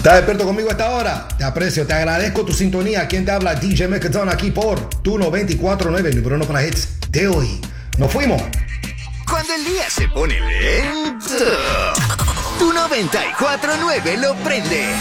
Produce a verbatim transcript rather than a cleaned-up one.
¿Estás despierto conmigo a esta hora? Te aprecio, te agradezco tu sintonía. ¿Quién te habla? D J Megatron aquí por tu noventa y cuatro punto nueve, número uno para hits de hoy. ¡Nos fuimos! Cuando el día se pone lento, tu noventa y cuatro punto nueve lo prende.